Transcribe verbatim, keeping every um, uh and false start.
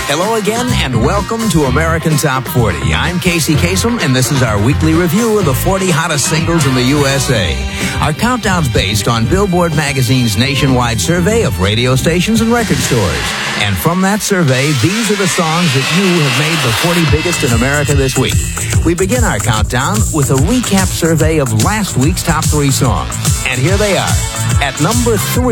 Hello again, and welcome to American Top forty. I'm Casey Kasem, and this is our weekly review of the forty hottest singles in the U S A. Our countdown's based on Billboard magazine's nationwide survey of radio stations and record stores. And from that survey, these are the songs that you have made the forty biggest in America this week. We begin our countdown with a recap survey of last week's top three songs. And here they are. At number three,